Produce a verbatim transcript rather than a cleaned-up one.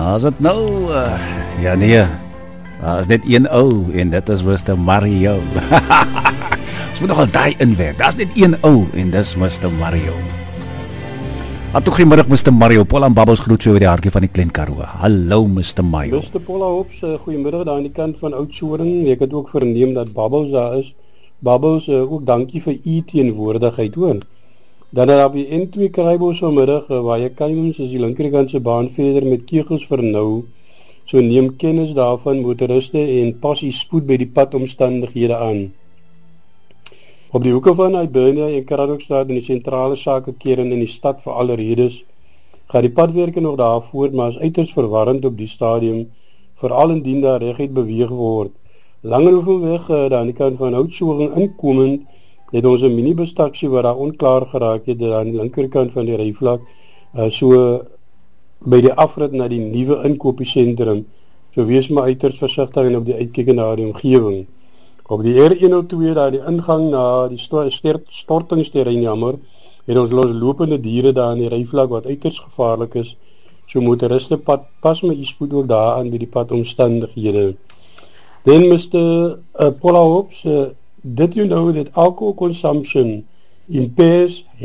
As dit nou, uh, ja nee, daar is net een ou en dit is mister Mario. Ons moet nogal daai inwerk, daar is net een ou en dis mister Mario. Hartlik goeiemiddag mister Mario, Paul en Babbels groet so oor die hartjie van die Klein Karoo. Hallo mister Mario. mister Paula Hops, uh, goeiemiddag daar aan die kant van Oudtshoorn. Ek het ook verneem dat Babbels daar is. Babbels, uh, ook dankie vir u teenwoordigheid hoor. Dan het op die N twee Kraaibosch vanmiddag, uh, waar jy Kuimens is die linkerkantse baan verder met kegels vernou. So neem kennis daarvan motoriste en pas die spoed by die padomstandighede aan. Op die hoeke van Hibernia en Kraddockstraat in die sentrale sakekering in die stad vir alle redes, gaan die padwerke nog daar voort, maar is uiters verwarrend op die stadium, veral indien daar reguit beweeg word. Langehoevenweg, uh, daar aan die kant van Oudtshoorn inkomend, het ons 'n minibustaksie wat daar onklaar geraak het, aan die linkerkant van die ryvlak, uh, so by die afrit na die nuwe inkopiesentrum, so wees maar uiters versigtig en op die uitkyk na die omgewing. Op die R honderdtwaalf, daar die ingang na die stortingsterrein jammer, het ons loslopende diere daar in die ryvlak wat uiters gevaarlik is, so motoriste pad, pas my spoed ook daar aan by die padomstandighede. Then mister Uh, Paula Hops, uh, did you know that alcohol consumption impairs